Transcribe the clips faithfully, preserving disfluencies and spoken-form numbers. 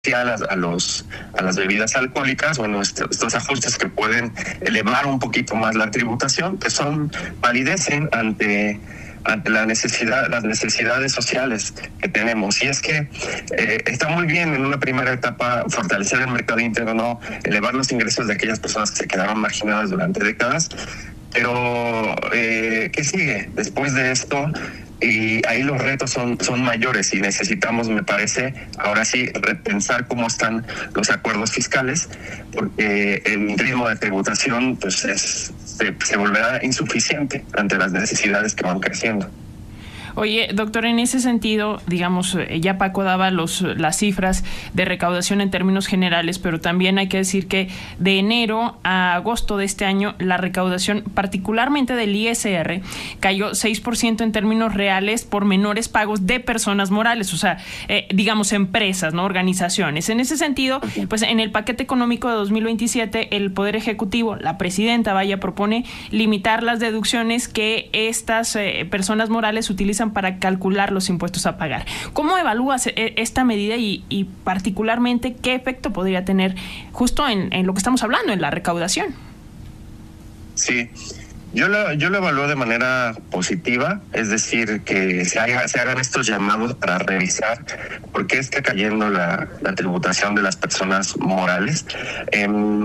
A las, a los a las bebidas alcohólicas, bueno, estos, estos ajustes que pueden elevar un poquito más la tributación, que son validecen ante ante la necesidad, las necesidades sociales que tenemos. Y es que eh, está muy bien en una primera etapa fortalecer el mercado interno, elevar los ingresos de aquellas personas que se quedaron marginadas durante décadas, pero eh, ¿qué sigue después de esto? Y ahí los retos son, son mayores y necesitamos, me parece, ahora sí, repensar cómo están los acuerdos fiscales, porque el ritmo de tributación pues es, se, se volverá insuficiente ante las necesidades que van creciendo. Oye, doctor, en ese sentido, digamos, ya Paco daba los, las cifras de recaudación en términos generales, pero también hay que decir que de enero a agosto de este año la recaudación, particularmente del I S R, cayó seis por ciento en términos reales por menores pagos de personas morales, o sea, eh, digamos, empresas, ¿no? Organizaciones. En ese sentido, pues en el paquete económico de dos mil veintisiete, el Poder Ejecutivo, la presidenta, vaya, propone limitar las deducciones que estas eh, personas morales utilizan para calcular los impuestos a pagar. ¿Cómo evalúas esta medida y, y particularmente qué efecto podría tener justo en, en lo que estamos hablando, en la recaudación? Sí, yo lo, yo lo evalúo de manera positiva, es decir, que se, haga, se hagan estos llamados para revisar por qué está cayendo la, la tributación de las personas morales. Eh,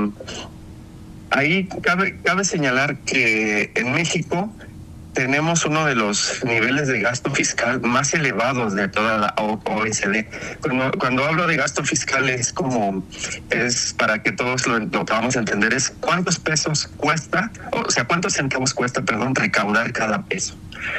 ahí cabe, cabe señalar que en México tenemos uno de los niveles de gasto fiscal más elevados de toda la O E C D. Cuando, cuando hablo de gasto fiscal es como, es para que todos lo, lo podamos entender, es cuántos pesos cuesta, o sea, cuántos centavos cuesta, perdón, recaudar cada peso.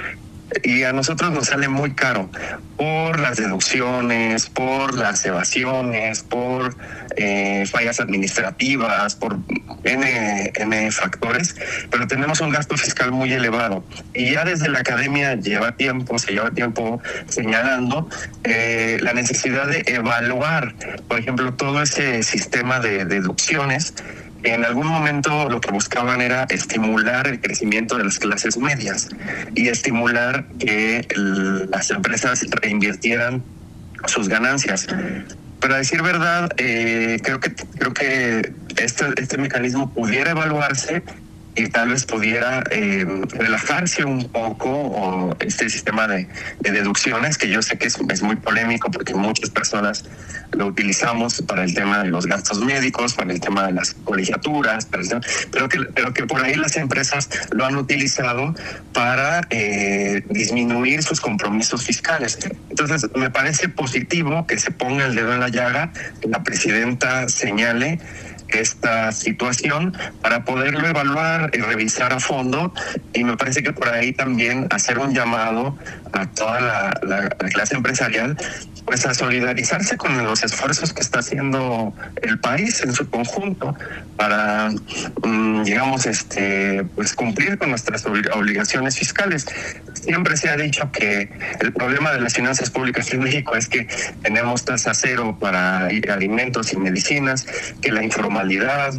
Y a nosotros nos sale muy caro por las deducciones, por las evasiones, por eh, fallas administrativas, por N, N factores, pero tenemos un gasto fiscal muy elevado. Y ya desde la academia lleva tiempo, se lleva tiempo señalando eh, la necesidad de evaluar, por ejemplo, todo ese sistema de deducciones. En algún momento lo que buscaban era estimular el crecimiento de las clases medias y estimular que el, las empresas reinvirtieran sus ganancias. Pero a decir verdad, eh, creo que creo que este, este mecanismo pudiera evaluarse y tal vez pudiera eh, relajarse un poco o este sistema de, de deducciones, que yo sé que es, es muy polémico porque muchas personas lo utilizamos para el tema de los gastos médicos, para el tema de las colegiaturas, para el tema, pero, que, pero que por ahí las empresas lo han utilizado para eh, disminuir sus compromisos fiscales. Entonces, me parece positivo que se ponga el dedo en la llaga, que la presidenta señale esta situación para poderlo evaluar y revisar a fondo, y me parece que por ahí también hacer un llamado a toda la, la, la clase empresarial pues a solidarizarse con los esfuerzos que está haciendo el país en su conjunto para um, digamos este pues cumplir con nuestras obligaciones fiscales. Siempre se ha dicho que el problema de las finanzas públicas en México es que tenemos tasa cero para alimentos y medicinas, que la informalidad,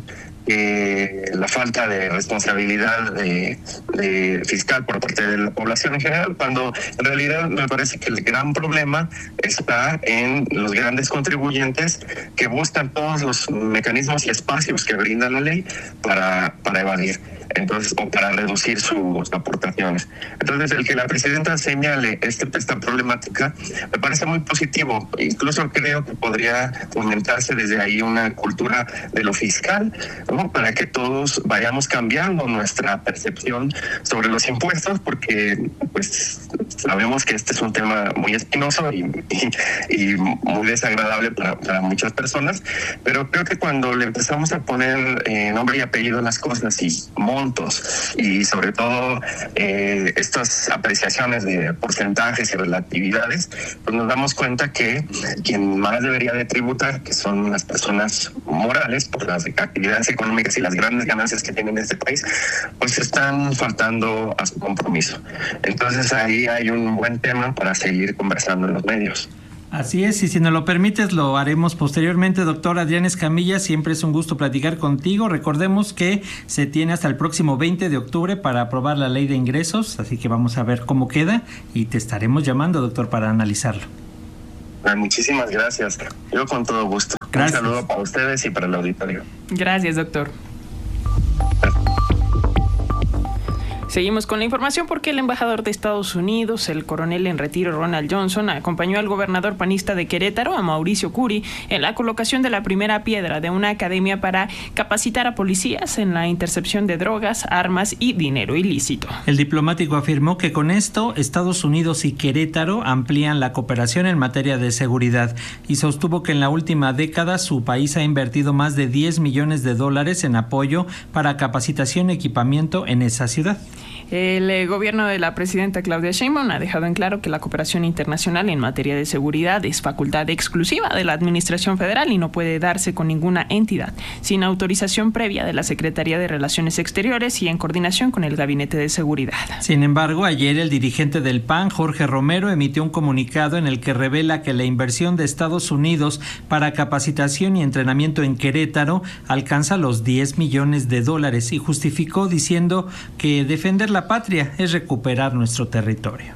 eh, la falta de responsabilidad de, de fiscal por parte de la población en general, cuando en realidad me parece que el gran problema está en los grandes contribuyentes que buscan todos los mecanismos y espacios que brinda la ley para, para evadir. Entonces, o para reducir sus aportaciones. Entonces, el que la presidenta señale este, esta problemática me parece muy positivo. Incluso creo que podría fomentarse desde ahí una cultura de lo fiscal, ¿no? Para que todos vayamos cambiando nuestra percepción sobre los impuestos, porque pues sabemos que este es un tema muy espinoso y, y, y muy desagradable para, para muchas personas, pero creo que cuando le empezamos a poner eh, nombre y apellido a las cosas y montos y sobre todo eh, estas apreciaciones de porcentajes y relatividades, pues nos damos cuenta que quien más debería de tributar, que son las personas morales por las actividades económicas y las grandes ganancias que tienen en este país, pues están faltando a su compromiso. Entonces ahí hay un buen tema para seguir conversando en los medios. Así es, y si nos lo permites lo haremos posteriormente. Doctor Adrián Escamilla, siempre es un gusto platicar contigo. Recordemos que se tiene hasta el próximo veinte de octubre para aprobar la ley de ingresos, así que vamos a ver cómo queda y te estaremos llamando, doctor, para analizarlo. Muchísimas gracias. Yo con todo gusto. Gracias. Un saludo para ustedes y para el auditorio. Gracias, doctor. Seguimos con la información porque el embajador de Estados Unidos, el coronel en retiro Ronald Johnson, acompañó al gobernador panista de Querétaro, a Mauricio Curi, en la colocación de la primera piedra de una academia para capacitar a policías en la intercepción de drogas, armas y dinero ilícito. El diplomático afirmó que con esto Estados Unidos y Querétaro amplían la cooperación en materia de seguridad y sostuvo que en la última década su país ha invertido más de diez millones de dólares en apoyo para capacitación y equipamiento en esa ciudad. El eh, gobierno de la presidenta Claudia Sheinbaum ha dejado en claro que la cooperación internacional en materia de seguridad es facultad exclusiva de la Administración Federal y no puede darse con ninguna entidad sin autorización previa de la Secretaría de Relaciones Exteriores y en coordinación con el Gabinete de Seguridad. Sin embargo, ayer el dirigente del P A N, Jorge Romero, emitió un comunicado en el que revela que la inversión de Estados Unidos para capacitación y entrenamiento en Querétaro alcanza los diez millones de dólares y justificó diciendo que defender la La patria es recuperar nuestro territorio.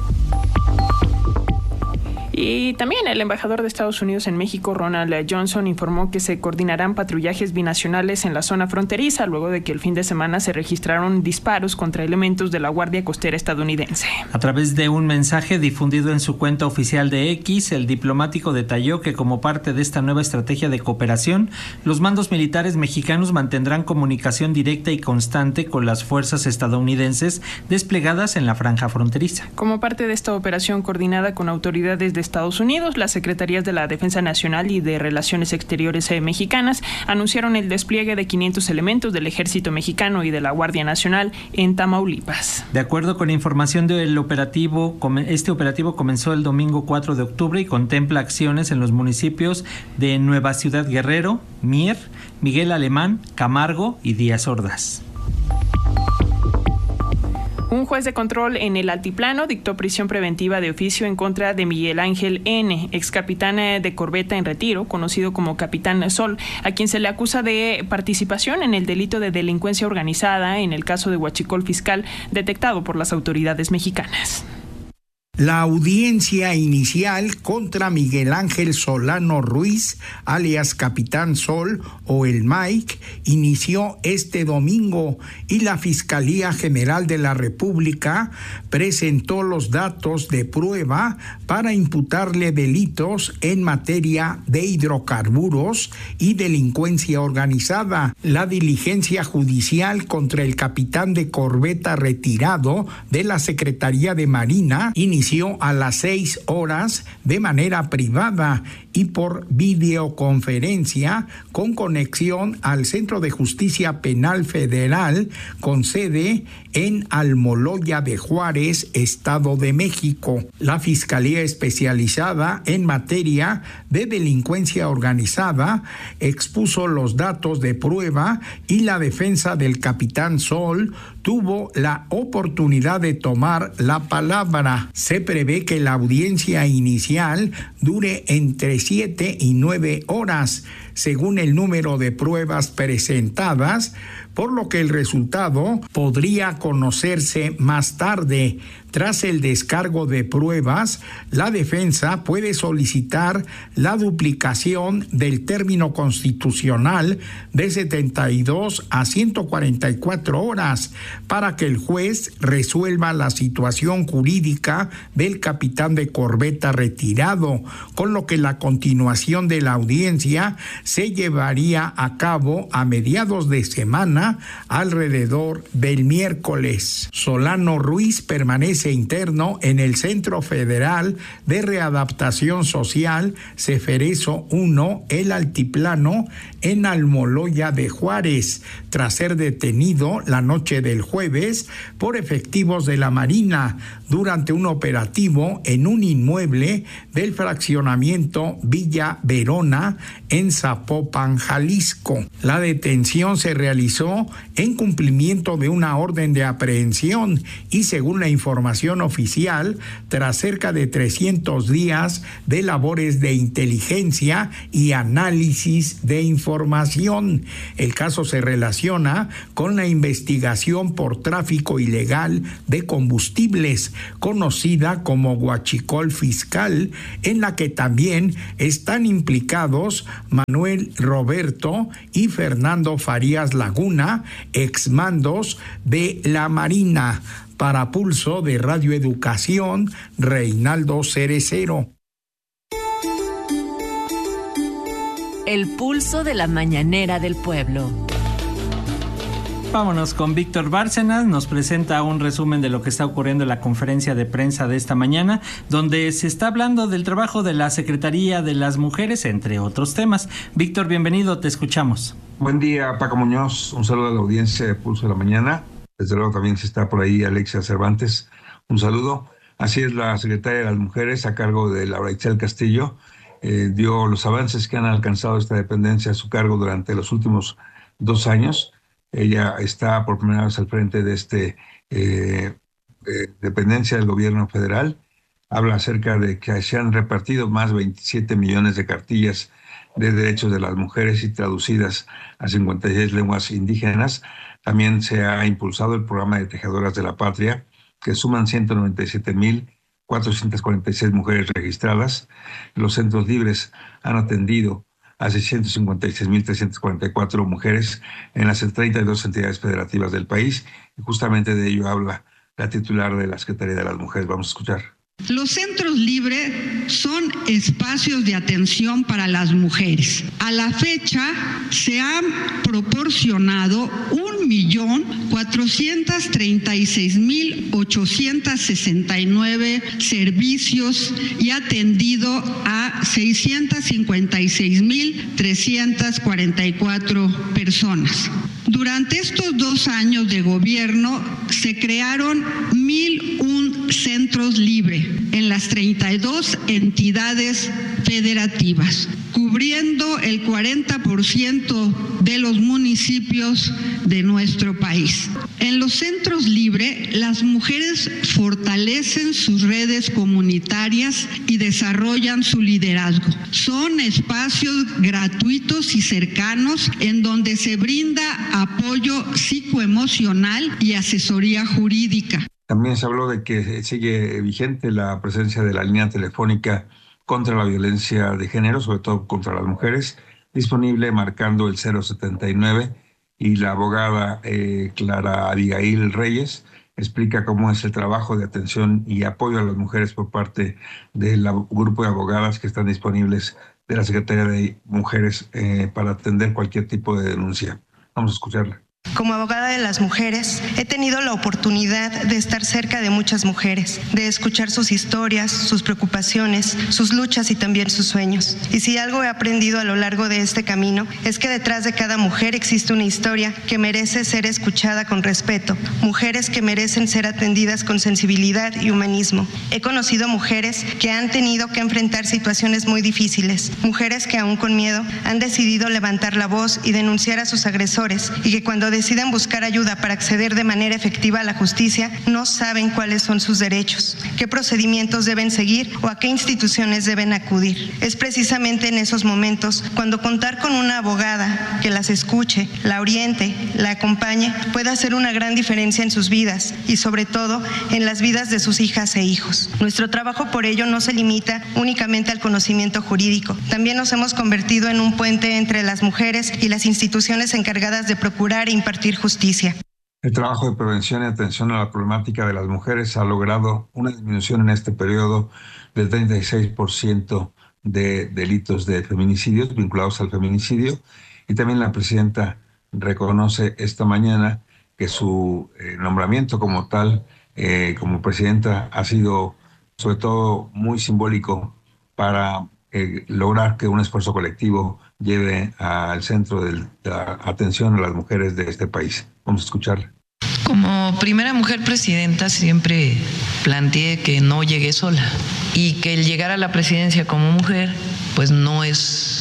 Y también el embajador de Estados Unidos en México, Ronald Johnson, informó que se coordinarán patrullajes binacionales en la zona fronteriza luego de que el fin de semana se registraron disparos contra elementos de la Guardia Costera estadounidense. A través de un mensaje difundido en su cuenta oficial de X, el diplomático detalló que como parte de esta nueva estrategia de cooperación, los mandos militares mexicanos mantendrán comunicación directa y constante con las fuerzas estadounidenses desplegadas en la franja fronteriza. Como parte de esta operación coordinada con autoridades de Estados Unidos, las Secretarías de la Defensa Nacional y de Relaciones Exteriores eh, mexicanas anunciaron el despliegue de quinientos elementos del Ejército Mexicano y de la Guardia Nacional en Tamaulipas. De acuerdo con información del operativo, este operativo comenzó el domingo cuatro de octubre y contempla acciones en los municipios de Nueva Ciudad Guerrero, Mier, Miguel Alemán, Camargo y Díaz Ordaz. Un juez de control en el Altiplano dictó prisión preventiva de oficio en contra de Miguel Ángel N., ex capitán de corbeta en retiro, conocido como Capitán Sol, a quien se le acusa de participación en el delito de delincuencia organizada en el caso de huachicol fiscal detectado por las autoridades mexicanas. La audiencia inicial contra Miguel Ángel Solano Ruiz, alias Capitán Sol o el Mike, inició este domingo y la Fiscalía General de la República presentó los datos de prueba para imputarle delitos en materia de hidrocarburos y delincuencia organizada. La diligencia judicial contra el capitán de corbeta retirado de la Secretaría de Marina inició a las seis horas de manera privada y por videoconferencia con conexión al Centro de Justicia Penal Federal con sede en Almoloya de Juárez, Estado de México. La Fiscalía Especializada en materia de delincuencia organizada expuso los datos de prueba y la defensa del Capitán Sol tuvo la oportunidad de tomar la palabra. Se prevé que la audiencia inicial dure entre siete y nueve horas, según el número de pruebas presentadas, por lo que el resultado podría conocerse más tarde. Tras el descargo de pruebas, la defensa puede solicitar la duplicación del término constitucional de setenta y dos a ciento cuarenta y cuatro horas para que el juez resuelva la situación jurídica del capitán de corbeta retirado, con lo que la continuación de la audiencia se llevaría a cabo a mediados de semana, alrededor del miércoles. Solano Ruiz permanece interno en el Centro Federal de Readaptación Social Ceferezo uno, El Altiplano, en Almoloya de Juárez, tras ser detenido la noche del jueves por efectivos de la Marina durante un operativo en un inmueble del fraccionamiento Villa Verona en Zapopan, Jalisco. La detención se realizó en cumplimiento de una orden de aprehensión y según la información información oficial tras cerca de trescientos días de labores de inteligencia y análisis de información. El caso se relaciona con la investigación por tráfico ilegal de combustibles, conocida como huachicol fiscal, en la que también están implicados Manuel Roberto y Fernando Farías Laguna, exmandos de la Marina. Para Pulso de Radio Educación, Reinaldo Cerecero. El pulso de la mañanera del pueblo. Vámonos con Víctor Bárcenas, nos presenta un resumen de lo que está ocurriendo en la conferencia de prensa de esta mañana, donde se está hablando del trabajo de la Secretaría de las Mujeres, entre otros temas. Víctor, bienvenido, te escuchamos. Buen día, Paco Muñoz, un saludo a la audiencia de Pulso de la Mañana. Desde luego también si está por ahí Alexia Cervantes, un saludo. Así es, la Secretaría de las Mujeres, a cargo de Laura Itzel Castillo, eh, dio los avances que han alcanzado esta dependencia a su cargo durante los últimos dos años. Ella está por primera vez al frente de este eh, eh, dependencia del gobierno federal. Habla acerca de que se han repartido más de veintisiete millones de cartillas de derechos de las mujeres y traducidas a cincuenta y seis lenguas indígenas. También se ha impulsado el programa de Tejedoras de la Patria, que suman ciento noventa y siete mil cuatrocientas cuarenta y seis mujeres registradas. Los centros libres han atendido a seiscientas cincuenta y seis mil trescientas cuarenta y cuatro mujeres en las treinta y dos entidades federativas del país, y justamente de ello habla la titular de la Secretaría de las Mujeres. Vamos a escuchar. Los centros libres son espacios de atención para las mujeres. A la fecha se han proporcionado un millón cuatrocientos treinta y seis mil ochocientos sesenta y nueve servicios y atendido a seiscientos cincuenta y seis mil trescientas cuarenta y cuatro personas. Durante estos dos años de gobierno se crearon mil un centros libres en las treinta y dos entidades federativas, cubriendo el cuarenta por ciento de los municipios de nuestro país. En los centros libres, las mujeres fortalecen sus redes comunitarias y desarrollan su liderazgo. Son espacios gratuitos y cercanos en donde se brinda apoyo psicoemocional y asesoría jurídica. También se habló de que sigue vigente la presencia de la línea telefónica contra la violencia de género, sobre todo contra las mujeres, disponible marcando el cero setenta y nueve, y la abogada eh, Clara Abigail Reyes explica cómo es el trabajo de atención y apoyo a las mujeres por parte del grupo de abogadas que están disponibles de la Secretaría de Mujeres eh, para atender cualquier tipo de denuncia. Vamos a escucharla. Como abogada de las mujeres, he tenido la oportunidad de estar cerca de muchas mujeres, de escuchar sus historias, sus preocupaciones, sus luchas y también sus sueños. Y si algo he aprendido a lo largo de este camino, es que detrás de cada mujer existe una historia que merece ser escuchada con respeto, mujeres que merecen ser atendidas con sensibilidad y humanismo. He conocido mujeres que han tenido que enfrentar situaciones muy difíciles, mujeres que aún con miedo han decidido levantar la voz y denunciar a sus agresores, y que cuando deciden buscar ayuda para acceder de manera efectiva a la justicia, no saben cuáles son sus derechos, qué procedimientos deben seguir o a qué instituciones deben acudir. Es precisamente en esos momentos cuando contar con una abogada que las escuche, la oriente, la acompañe, puede hacer una gran diferencia en sus vidas y sobre todo en las vidas de sus hijas e hijos. Nuestro trabajo por ello no se limita únicamente al conocimiento jurídico. También nos hemos convertido en un puente entre las mujeres y las instituciones encargadas de procurar e impartir justicia. El trabajo de prevención y atención a la problemática de las mujeres ha logrado una disminución en este periodo del treinta y seis por ciento de delitos de feminicidios vinculados al feminicidio, y también la presidenta reconoce esta mañana que su eh, nombramiento como tal, eh, como presidenta, ha sido sobre todo muy simbólico para eh, lograr que un esfuerzo colectivo lleve al centro de la atención a las mujeres de este país. Vamos a escucharla. Como primera mujer presidenta siempre planteé que no llegué sola y que el llegar a la presidencia como mujer pues no es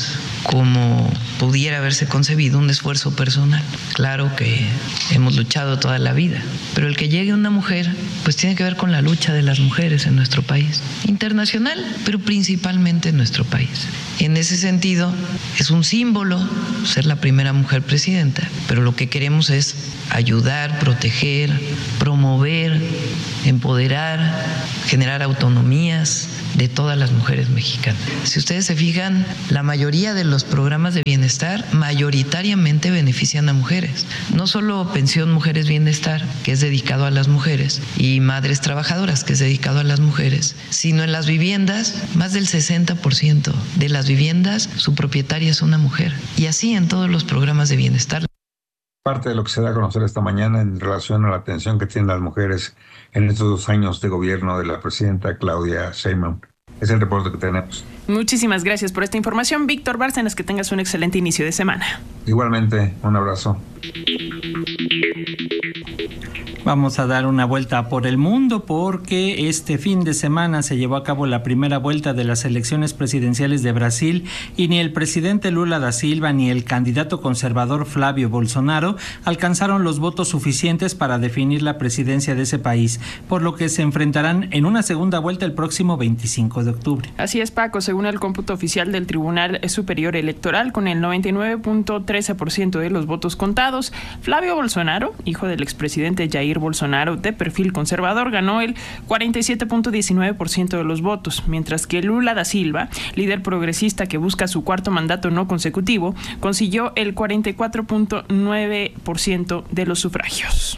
como pudiera haberse concebido un esfuerzo personal. Claro que hemos luchado toda la vida, pero el que llegue una mujer, pues tiene que ver con la lucha de las mujeres en nuestro país, internacional, pero principalmente en nuestro país. En ese sentido, es un símbolo ser la primera mujer presidenta, pero lo que queremos es ayudar, proteger, promover, empoderar, generar autonomías de todas las mujeres mexicanas. Si ustedes se fijan, la mayoría de los programas de bienestar mayoritariamente benefician a mujeres. No solo Pensión Mujeres Bienestar, que es dedicado a las mujeres, y Madres Trabajadoras, que es dedicado a las mujeres, sino en las viviendas, más del sesenta por ciento de las viviendas, su propietaria es una mujer. Y así en todos los programas de bienestar. Parte de lo que se da a conocer esta mañana en relación a la atención que tienen las mujeres en estos dos años de gobierno de la presidenta Claudia Sheinbaum. Es el reporte que tenemos. Muchísimas gracias por esta información, Víctor Bárcenas, que tengas un excelente inicio de semana. Igualmente, un abrazo. Vamos a dar una vuelta por el mundo porque este fin de semana se llevó a cabo la primera vuelta de las elecciones presidenciales de Brasil y ni el presidente Lula da Silva ni el candidato conservador Flavio Bolsonaro alcanzaron los votos suficientes para definir la presidencia de ese país, por lo que se enfrentarán en una segunda vuelta el próximo veinticinco de octubre. Así es, Paco, según el cómputo oficial del Tribunal Superior Electoral, con el noventa y nueve punto trece por ciento de los votos contados, Flavio Bolsonaro, hijo del expresidente Jair Bolsonaro, de perfil conservador, ganó el cuarenta y siete punto diecinueve por ciento de los votos, mientras que Lula da Silva, líder progresista que busca su cuarto mandato no consecutivo, consiguió el cuarenta y cuatro punto nueve por ciento de los sufragios.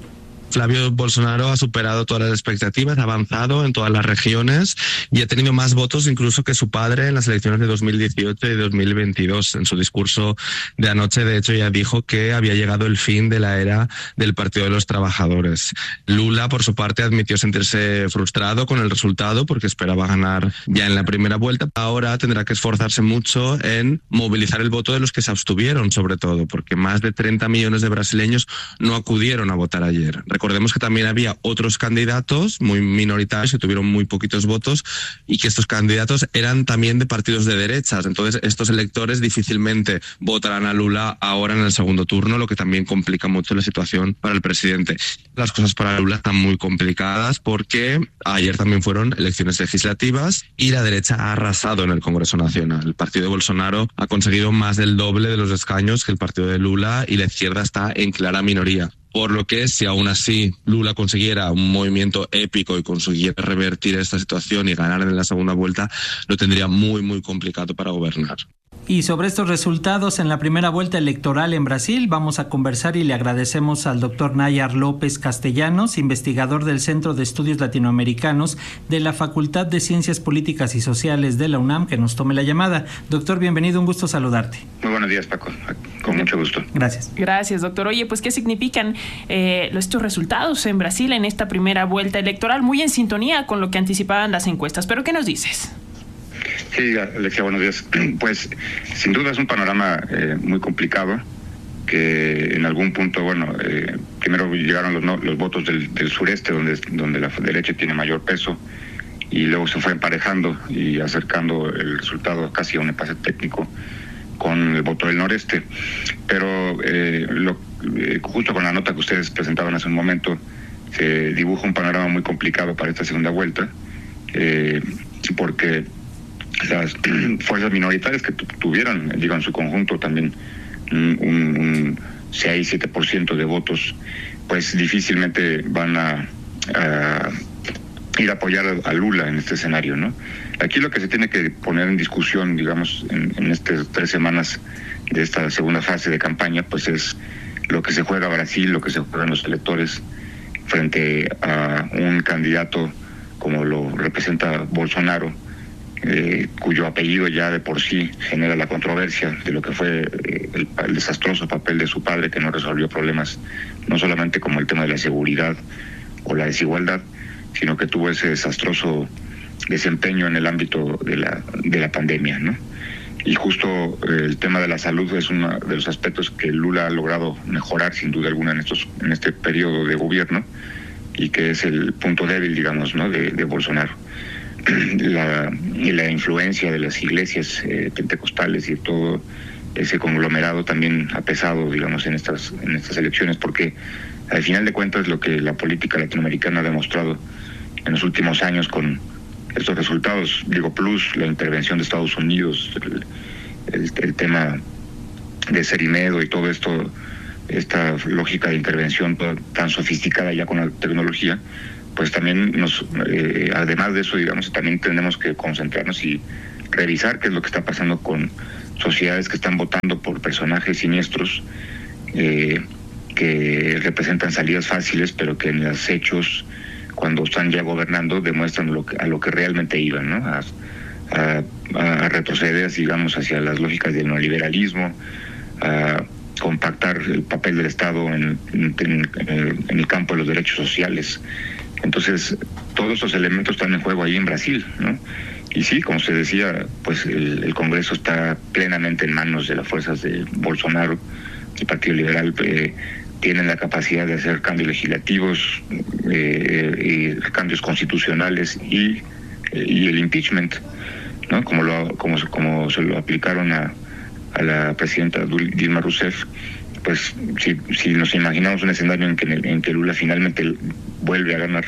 Flavio Bolsonaro ha superado todas las expectativas, ha avanzado en todas las regiones y ha tenido más votos incluso que su padre en las elecciones de dos mil dieciocho y dos mil veintidós. En su discurso de anoche, de hecho, ya dijo que había llegado el fin de la era del Partido de los Trabajadores. Lula, por su parte, admitió sentirse frustrado con el resultado porque esperaba ganar ya en la primera vuelta. Ahora tendrá que esforzarse mucho en movilizar el voto de los que se abstuvieron, sobre todo, porque más de treinta millones de brasileños no acudieron a votar ayer. Recordemos que también había otros candidatos muy minoritarios que tuvieron muy poquitos votos y que estos candidatos eran también de partidos de derechas. Entonces, estos electores difícilmente votarán a Lula ahora en el segundo turno, lo que también complica mucho la situación para el presidente. Las cosas para Lula están muy complicadas porque ayer también fueron elecciones legislativas y la derecha ha arrasado en el Congreso Nacional. El partido de Bolsonaro ha conseguido más del doble de los escaños que el partido de Lula y la izquierda está en clara minoría. Por lo que, si aún así Lula consiguiera un movimiento épico y consiguiera revertir esta situación y ganar en la segunda vuelta, lo tendría muy, muy complicado para gobernar. Y sobre estos resultados en la primera vuelta electoral en Brasil vamos a conversar y le agradecemos al doctor Nayar López Castellanos, investigador del Centro de Estudios Latinoamericanos de la Facultad de Ciencias Políticas y Sociales de la UNAM, que nos tome la llamada. Doctor, bienvenido, un gusto saludarte. Muy buenos días, Paco, con mucho gusto. Gracias. Gracias, doctor. Oye, pues, ¿qué significan eh, estos resultados en Brasil en esta primera vuelta electoral? Muy en sintonía con lo que anticipaban las encuestas, pero ¿qué nos dices? Sí, Alexia, buenos días. Pues sin duda es un panorama eh, muy complicado, que en algún punto, bueno, eh, primero llegaron los, no, los votos del, del sureste, donde, donde la derecha tiene mayor peso, y luego se fue emparejando y acercando el resultado casi a un empate técnico con el voto del noreste. Pero eh, lo, eh, justo con la nota que ustedes presentaban hace un momento, se dibuja un panorama muy complicado para esta segunda vuelta, eh, porque las fuerzas minoritarias que tuvieron, digo, en su conjunto también un, un seis siete por ciento de votos, pues difícilmente van a, a ir a apoyar a Lula en este escenario, ¿no? Aquí lo que se tiene que poner en discusión, digamos, en, en estas tres semanas de esta segunda fase de campaña, pues es lo que se juega Brasil, lo que se juegan los electores frente a un candidato como lo representa Bolsonaro, Eh, cuyo apellido ya de por sí genera la controversia de lo que fue eh, el, el desastroso papel de su padre, que no resolvió problemas no solamente como el tema de la seguridad o la desigualdad, sino que tuvo ese desastroso desempeño en el ámbito de la, de la pandemia, ¿no? Y justo eh, el tema de la salud es uno de los aspectos que Lula ha logrado mejorar sin duda alguna en estos en este periodo de gobierno, y que es el punto débil, digamos, ¿no?, de, de Bolsonaro. la, y la influencia de las iglesias eh, pentecostales y todo ese conglomerado también ha pesado, digamos, en estas, en estas elecciones, porque al final de cuentas lo que la política latinoamericana ha demostrado en los últimos años con estos resultados, digo, plus la intervención de Estados Unidos, el, el, el tema de Cerimedo y todo esto, esta lógica de intervención tan sofisticada ya con la tecnología, pues también nos, eh, además de eso, digamos, también tenemos que concentrarnos y revisar qué es lo que está pasando con sociedades que están votando por personajes siniestros, eh, que representan salidas fáciles, pero que en los hechos, cuando están ya gobernando, demuestran lo que, a lo que realmente iban, ¿no? A, a, a retroceder, digamos, hacia las lógicas del neoliberalismo, a compactar el papel del Estado en, en, en, el, en el campo de los derechos sociales. Entonces, todos esos elementos están en juego ahí en Brasil, ¿no? Y sí, como se decía, pues el, el Congreso está plenamente en manos de las fuerzas de Bolsonaro. El Partido Liberal eh, tienen la capacidad de hacer cambios legislativos, eh, y cambios constitucionales y, y el impeachment, ¿no? Como lo como, como se lo aplicaron a, a la presidenta Dilma Rousseff. Pues si, si nos imaginamos un escenario en que, en que Lula finalmente vuelve a ganar,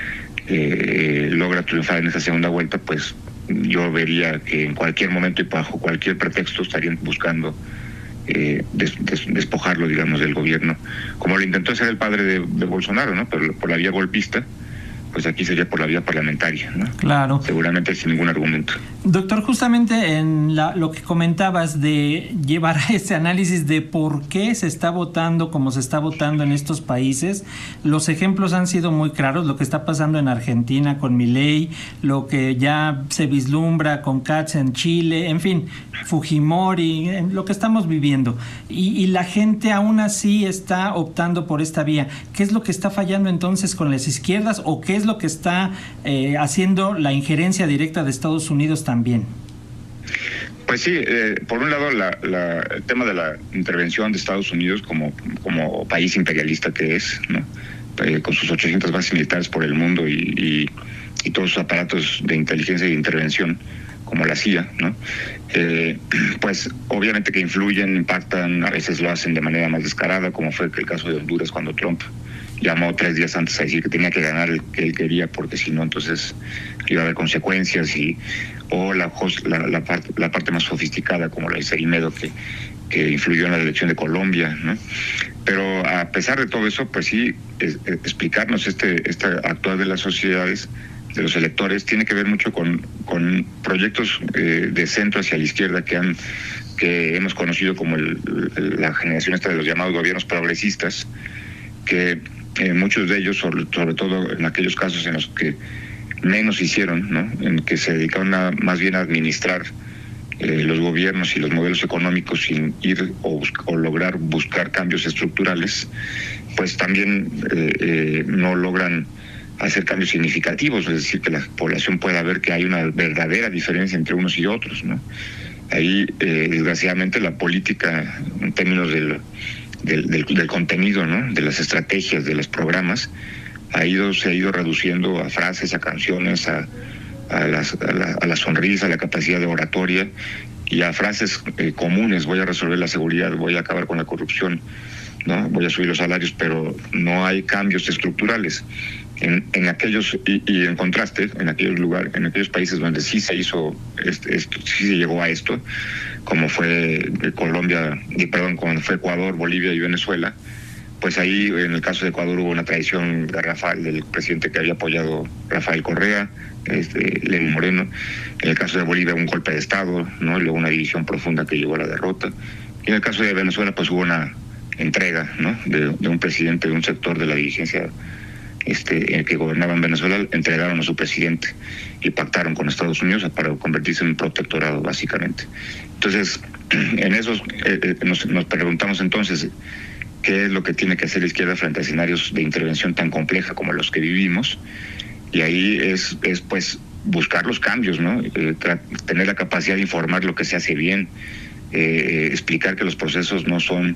eh, logra triunfar en esa segunda vuelta, pues yo vería que en cualquier momento y bajo cualquier pretexto estarían buscando eh, des, des, despojarlo, digamos, del gobierno, como lo intentó hacer el padre de, de Bolsonaro, ¿no? Pero por la vía golpista. Pues aquí sería por la vía parlamentaria, ¿no? Claro. Seguramente sin ningún argumento. Doctor, justamente en la, lo que comentabas de llevar a ese análisis de por qué se está votando como se está votando en estos países, los ejemplos han sido muy claros, lo que está pasando en Argentina con Milei, lo que ya se vislumbra con Katz en Chile, en fin, Fujimori, lo que estamos viviendo. Y, y la gente aún así está optando por esta vía. ¿Qué es lo que está fallando entonces con las izquierdas o qué es lo que está eh, haciendo la injerencia directa de Estados Unidos también? Pues sí, eh, por un lado la, la, el tema de la intervención de Estados Unidos como, como país imperialista que es, ¿no? Eh, con sus ochocientas bases militares por el mundo y, y, y todos sus aparatos de inteligencia y de intervención como la C I A, ¿no? Eh, pues obviamente que influyen, impactan, a veces lo hacen de manera más descarada, como fue el caso de Honduras cuando Trump llamó tres días antes a decir que tenía que ganar el que él quería, porque si no, entonces iba a haber consecuencias, y o la, la, la, parte, la parte más sofisticada, como la de Cerimedo, que, que influyó en la elección de Colombia, ¿no? Pero a pesar de todo eso, pues sí, es, es, explicarnos este, este actuar de las sociedades, de los electores, tiene que ver mucho con, con proyectos eh, de centro hacia la izquierda que han que hemos conocido como el, el, la generación esta de los llamados gobiernos progresistas, que Eh, muchos de ellos, sobre, sobre todo en aquellos casos en los que menos hicieron, ¿no? En que se dedicaron a, más bien a administrar eh, los gobiernos y los modelos económicos sin ir o, o lograr buscar cambios estructurales, pues también eh, eh, no logran hacer cambios significativos, es decir, que la población pueda ver que hay una verdadera diferencia entre unos y otros, ¿no? Ahí, eh, desgraciadamente, la política, en términos del Del, del, del contenido, ¿no? De las estrategias, de los programas, ha ido, se ha ido reduciendo a frases, a canciones, a, a, las, a, la, a la sonrisa, a la capacidad de oratoria y a frases eh, comunes: voy a resolver la seguridad, voy a acabar con la corrupción, ¿no? Voy a subir los salarios, pero no hay cambios estructurales. En, en aquellos, y, y en contraste, en aquellos lugares, en aquellos países donde sí se hizo, este, esto, sí se llegó a esto, como fue Colombia, y perdón, como fue Ecuador, Bolivia y Venezuela, pues ahí en el caso de Ecuador hubo una tradición de Rafael, del presidente que había apoyado Rafael Correa, este, Lenín Moreno. En el caso de Bolivia un golpe de Estado, ¿no? Y luego una división profunda que llevó a la derrota. Y en el caso de Venezuela pues hubo una entrega, ¿no? de, de un presidente de un sector de la dirigencia este, el que gobernaba en Venezuela, entregaron a su presidente y pactaron con Estados Unidos para convertirse en un protectorado, básicamente. Entonces, en esos eh, nos, nos preguntamos entonces qué es lo que tiene que hacer la izquierda frente a escenarios de intervención tan compleja como los que vivimos, y ahí es, es pues buscar los cambios, ¿no? Eh, tener la capacidad de informar lo que se hace bien, eh, explicar que los procesos no son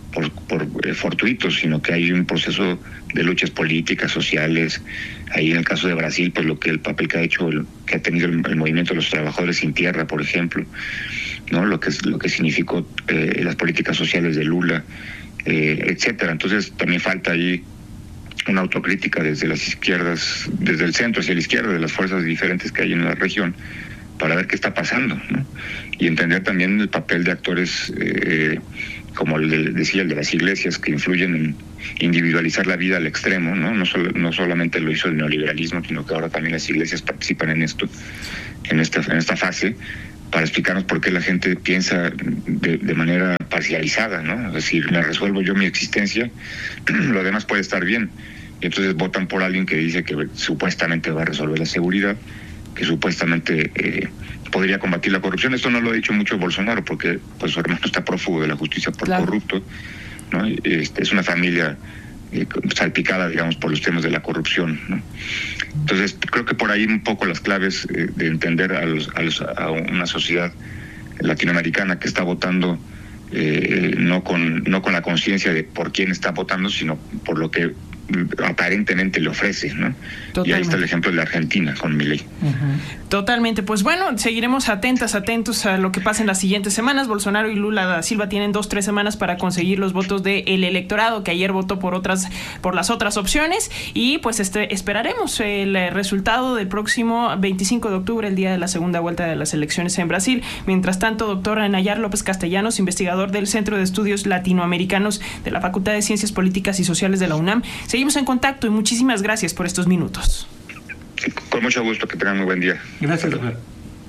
por, por eh, fortuitos, sino que hay un proceso de luchas políticas, sociales. Ahí en el caso de Brasil, pues lo que el papel que ha hecho, el, que ha tenido el, el movimiento de los trabajadores sin tierra, por ejemplo, ¿no? Lo que es, lo que significó eh, las políticas sociales de Lula, eh, etcétera. Entonces también falta ahí una autocrítica desde las izquierdas, desde el centro hacia la izquierda, de las fuerzas diferentes que hay en la región, para ver qué está pasando, ¿no? Y entender también el papel de actores, eh, como el de, decía, el de las iglesias, que influyen en individualizar la vida al extremo, ¿no? No, solo, no solamente lo hizo el neoliberalismo, sino que ahora también las iglesias participan en esto, en esta, en esta fase, para explicarnos por qué la gente piensa de, de manera parcializada, ¿no? Es decir, me resuelvo yo mi existencia, lo demás puede estar bien. Y entonces votan por alguien que dice que supuestamente va a resolver la seguridad, que supuestamente eh, podría combatir la corrupción. Esto no lo ha dicho mucho Bolsonaro, porque pues su hermano está prófugo de la justicia por claro. corrupto, ¿no? Este, es una familia eh, salpicada, digamos, por los temas de la corrupción, ¿no? Entonces, creo que por ahí un poco las claves eh, de entender a, los, a, los, a una sociedad latinoamericana que está votando eh, no con no con la conciencia de por quién está votando, sino por lo que aparentemente le ofrece, ¿no? Totalmente. Y ahí está el ejemplo de la Argentina con Milei. Uh-huh. Totalmente. Pues bueno, seguiremos atentas, atentos a lo que pasa en las siguientes semanas. Bolsonaro y Lula da Silva tienen dos, tres semanas para conseguir los votos del electorado que ayer votó por otras, por las otras opciones, y pues este esperaremos el resultado del próximo veinticinco de octubre, el día de la segunda vuelta de las elecciones en Brasil. Mientras tanto, doctor Nayar López Castellanos, investigador del Centro de Estudios Latinoamericanos de la Facultad de Ciencias Políticas y Sociales de la UNAM, seguimos en contacto y muchísimas gracias por estos minutos. Con mucho gusto, que tengan muy buen día. Gracias, doctor.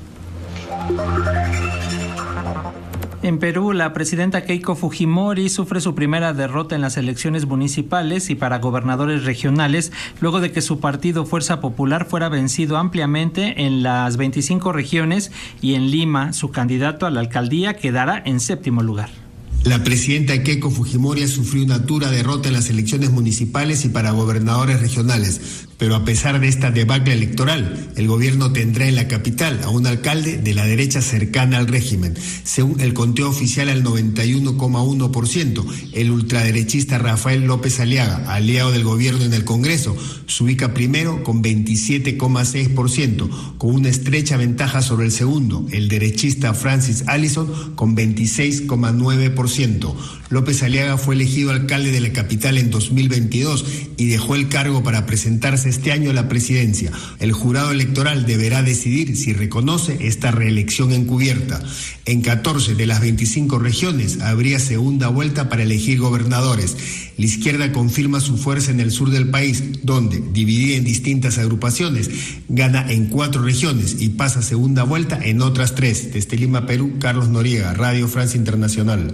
En Perú, la presidenta Keiko Fujimori sufre su primera derrota en las elecciones municipales y para gobernadores regionales, luego de que su partido Fuerza Popular fuera vencido ampliamente en las veinticinco regiones, y en Lima, su candidato a la alcaldía quedará en séptimo lugar. La presidenta Keiko Fujimori sufrió una dura derrota en las elecciones municipales y para gobernadores regionales, pero a pesar de esta debacle electoral, el gobierno tendrá en la capital a un alcalde de la derecha cercana al régimen. Según el conteo oficial, al noventa y uno coma uno por ciento, el ultraderechista Rafael López Aliaga, aliado del gobierno en el Congreso, se ubica primero con veintisiete coma seis por ciento, con una estrecha ventaja sobre el segundo, el derechista Francis Allison, con veintiséis coma nueve por ciento. López Aliaga fue elegido alcalde de la capital en dos mil veintidós y dejó el cargo para presentarse este año a la presidencia. El jurado electoral deberá decidir si reconoce esta reelección encubierta. En catorce de las veinticinco regiones habría segunda vuelta para elegir gobernadores. La izquierda confirma su fuerza en el sur del país, donde, dividida en distintas agrupaciones, gana en cuatro regiones y pasa segunda vuelta en otras tres. Desde Lima, Perú, Carlos Noriega, Radio Francia Internacional.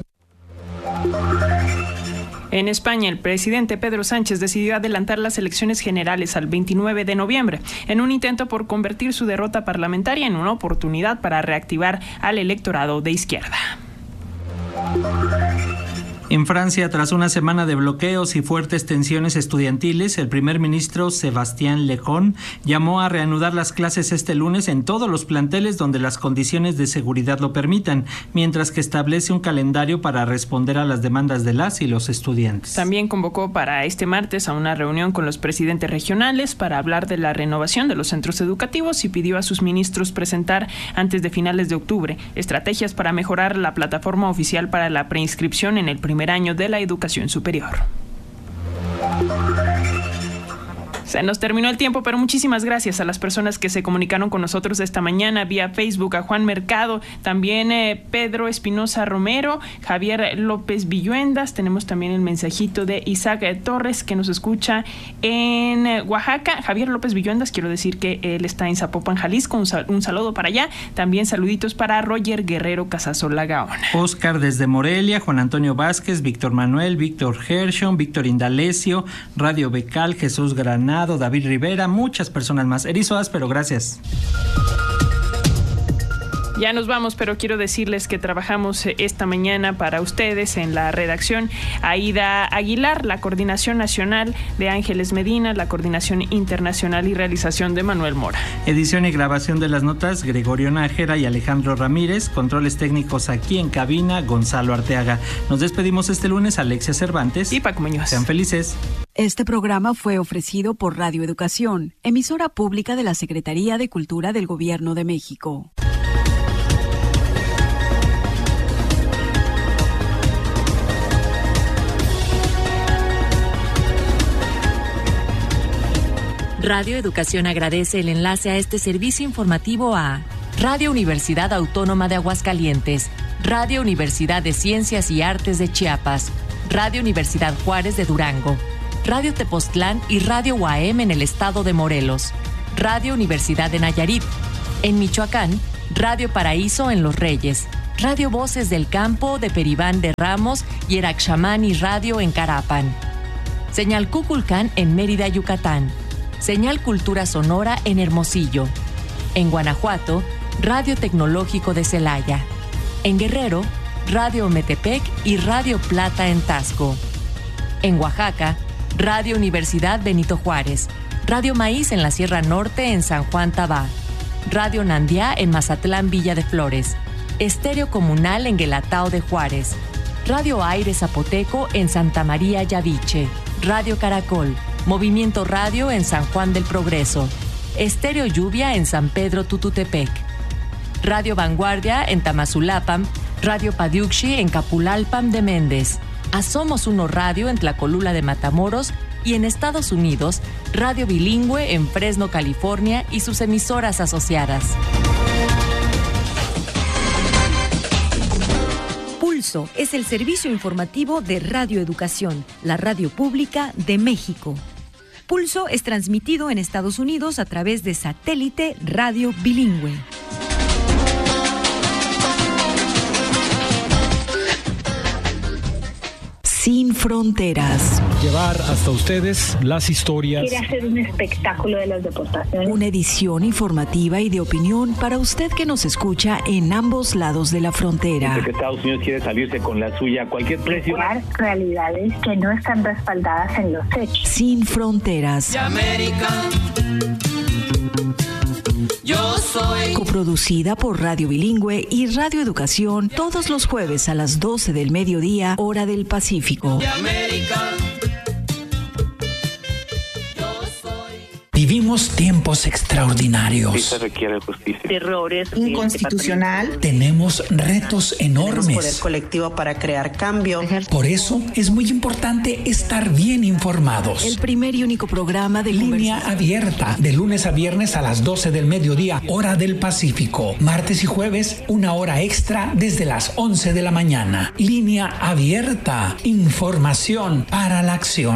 En España, el presidente Pedro Sánchez decidió adelantar las elecciones generales al veintinueve de noviembre, en un intento por convertir su derrota parlamentaria en una oportunidad para reactivar al electorado de izquierda. En Francia, tras una semana de bloqueos y fuertes tensiones estudiantiles, el primer ministro Sébastien Lecornu llamó a reanudar las clases este lunes en todos los planteles donde las condiciones de seguridad lo permitan, mientras que establece un calendario para responder a las demandas de las y los estudiantes. También convocó para este martes a una reunión con los presidentes regionales para hablar de la renovación de los centros educativos y pidió a sus ministros presentar antes de finales de octubre estrategias para mejorar la plataforma oficial para la preinscripción en el primer año de la educación superior. Se nos terminó el tiempo, pero muchísimas gracias a las personas que se comunicaron con nosotros esta mañana vía Facebook, a Juan Mercado, también eh, Pedro Espinosa Romero, Javier López Villuendas, tenemos también el mensajito de Isaac Torres que nos escucha en eh, Oaxaca. Javier López Villuendas, quiero decir que él está en Zapopan, Jalisco, un, sal- un saludo para allá, también saluditos para Roger Guerrero Casasola Gaona. Oscar desde Morelia, Juan Antonio Vázquez, Víctor Manuel, Víctor Gershon, Víctor Indalecio, Radio Becal, Jesús Granado, David Rivera, muchas personas más. Erizo Áspero, gracias. Ya nos vamos, pero quiero decirles que trabajamos esta mañana para ustedes en la redacción Aida Aguilar, la coordinación nacional de Ángeles Medina, la coordinación internacional y realización de Manuel Mora. Edición y grabación de las notas Gregorio Nájera y Alejandro Ramírez, controles técnicos aquí en cabina Gonzalo Arteaga. Nos despedimos este lunes, Alexia Cervantes y Paco Muñoz. Sean felices. Este programa fue ofrecido por Radio Educación, emisora pública de la Secretaría de Cultura del Gobierno de México. Radio Educación agradece el enlace a este servicio informativo a Radio Universidad Autónoma de Aguascalientes, Radio Universidad de Ciencias y Artes de Chiapas, Radio Universidad Juárez de Durango, Radio Tepoztlán y Radio U A M en el estado de Morelos, Radio Universidad de Nayarit, en Michoacán, Radio Paraíso en Los Reyes, Radio Voces del Campo de Peribán de Ramos y Eraxamani Radio en Carapan, Señal Cuculcán en Mérida, Yucatán, Señal Cultura Sonora en Hermosillo. En Guanajuato, Radio Tecnológico de Celaya. En Guerrero, Radio Metepec y Radio Plata en Tasco. En Oaxaca, Radio Universidad Benito Juárez. Radio Maíz en la Sierra Norte en San Juan Tabá. Radio Nandiá en Mazatlán Villa de Flores. Estéreo Comunal en Guelatao de Juárez. Radio Aire Zapoteco en Santa María Yaviche. Radio Caracol. Movimiento Radio en San Juan del Progreso. Estéreo Lluvia en San Pedro Tututepec. Radio Vanguardia en Tamazulapam. Radio Padiuxi en Capulalpam de Méndez. Asomos Uno Radio en Tlacolula de Matamoros y en Estados Unidos, Radio Bilingüe en Fresno, California y sus emisoras asociadas. Pulso es el servicio informativo de Radio Educación, la radio pública de México. Pulso es transmitido en Estados Unidos a través de satélite Radio Bilingüe. Sin fronteras. Llevar hasta ustedes las historias. Quiere hacer un espectáculo de las deportaciones. Una edición informativa y de opinión para usted que nos escucha en ambos lados de la frontera. Porque Estados Unidos quiere salirse con la suya a cualquier precio. Realidades que no están respaldadas en los hechos. Sin fronteras. De América. Yo soy. Coproducida por Radio Bilingüe y Radio Educación todos los jueves a las doce del mediodía, hora del Pacífico. De América. Vivimos tiempos extraordinarios. Sí se requiere justicia. Errores. Inconstitucional. Tenemos retos enormes. Tenemos poder colectivo para crear cambio. Por eso es muy importante estar bien informados. El primer y único programa de Línea Abierta, de lunes a viernes a las doce del mediodía, hora del Pacífico. Martes y jueves, una hora extra desde las once de la mañana. Línea Abierta, información para la acción.